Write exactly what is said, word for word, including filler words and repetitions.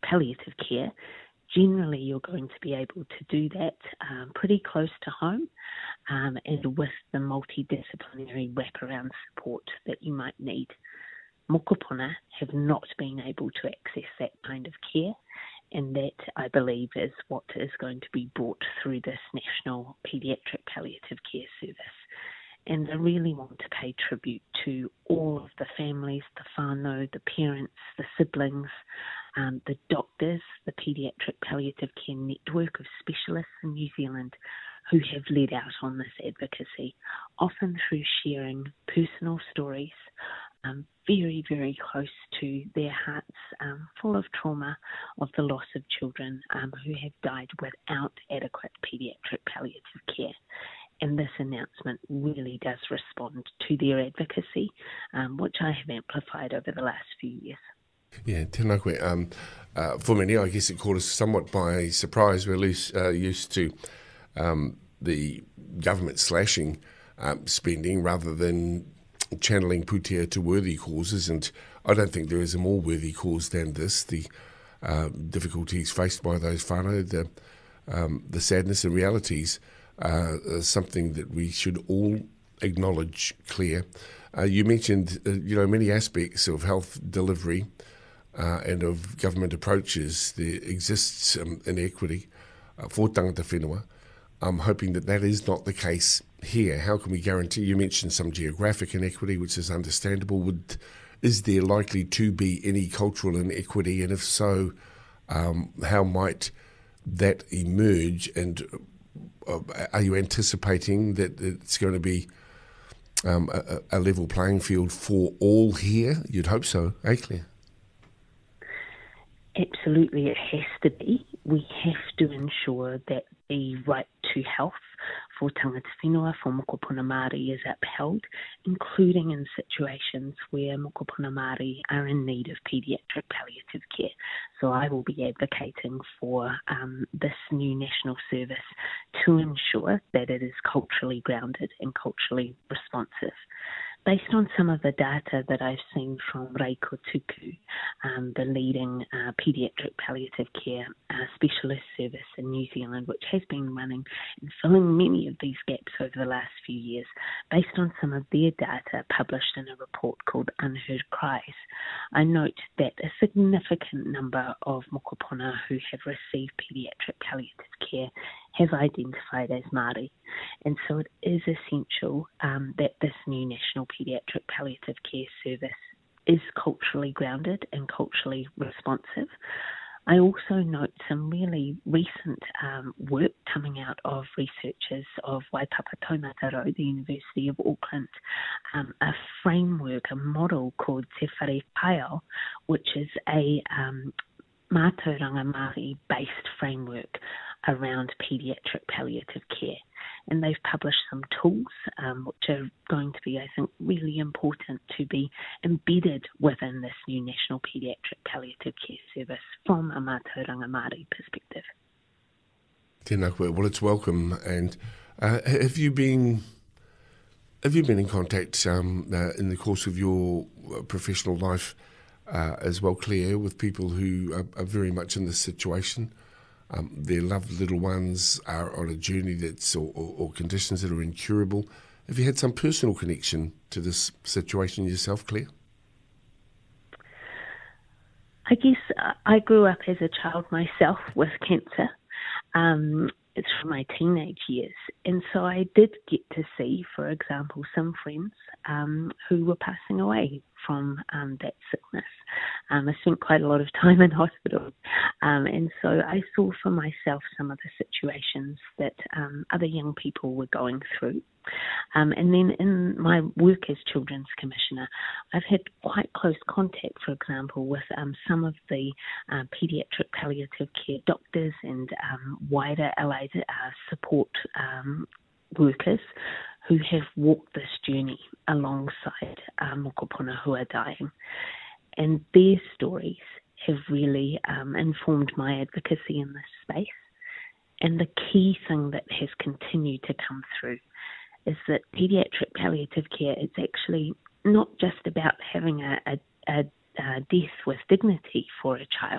palliative care, generally you're going to be able to do that um, pretty close to home um, and with the multidisciplinary wraparound support that you might need. Mokopuna have not been able to access that kind of care, and that, I believe, is what is going to be brought through this National Paediatric Palliative Care Service. And I really want to pay tribute to all of the families, the whānau, the parents, the siblings, um, the doctors, the Paediatric Palliative Care Network of specialists in New Zealand who have led out on this advocacy, often through sharing personal stories, um, very, very close to their hearts, um, full of trauma of the loss of children um, who have died without adequate paediatric palliative care. And this announcement really does respond to their advocacy, um, which I have amplified over the last few years. Yeah, tēnā koe. Um, uh, for many, I guess it caught us somewhat by surprise. We're loose, uh, used to um, the government slashing um, spending rather than channeling putea to worthy causes, and I don't think there is a more worthy cause than this. The uh, difficulties faced by those whānau, the, um, the sadness and realities uh, are something that we should all acknowledge, Claire. Uh, you mentioned, uh, you know, many aspects of health delivery uh, and of government approaches. There exists um, inequity uh, for tangata whenua. I'm hoping that that is not the case here. How can we guarantee? You mentioned some geographic inequity, which is understandable. Would is there likely to be any cultural inequity, and if so, um, how might that emerge? And uh, are you anticipating that it's going to be um, a, a level playing field for all here? You'd hope so, eh, Claire? Absolutely, it has to be. We have to ensure that the right to health for tangata whenua, for mokopuna Māori, is upheld, including in situations where mokopuna Māori are in need of paediatric palliative care. So I will be advocating for um, this new national service to ensure that it is culturally grounded and culturally responsive. Based on some of the data that I've seen from Reiko Tuku, um, the leading uh, paediatric palliative care uh, specialist service in New Zealand, which has been running and filling many of these gaps over the last few years, based on some of their data published in a report called Unheard Cries, I note that a significant number of mokopuna who have received paediatric palliative care have identified as Māori. And so it is essential um, that this new National Paediatric Palliative Care Service is culturally grounded and culturally responsive. I also note some really recent um, work coming out of researchers of Waipapa Taumataro, the University of Auckland, um, a framework, a model called Te Whare Paiao, which is a um, Mātauranga Māori-based framework around paediatric palliative care. And they've published some tools um, which are going to be, I think, really important to be embedded within this new National Paediatric Palliative Care Service from a Mātauranga Māori perspective. Tēnā koe. Well, it's welcome. And uh, have you been have you been in contact um, uh, in the course of your professional life uh, as well, Claire, with people who are, are very much in this situation? Um, their loved little ones are on a journey that's or, or, or conditions that are incurable. Have you had some personal connection to this situation yourself, Claire? I guess I grew up as a child myself with cancer. Um, it's from my teenage years. And so I did get to see, for example, some friends um, who were passing away from um, that sickness. Um, I spent quite a lot of time in hospital. Um, and so I saw for myself some of the situations that um, other young people were going through. Um, and then in my work as Children's Commissioner, I've had quite close contact, for example, with um, some of the uh, paediatric palliative care doctors and um, wider allied uh, support um, workers who have walked this journey alongside uh, mokopuna who are dying. And their stories have really um, informed my advocacy in this space. And the key thing that has continued to come through is that paediatric palliative care is actually not just about having a, a, a, a death with dignity for a child.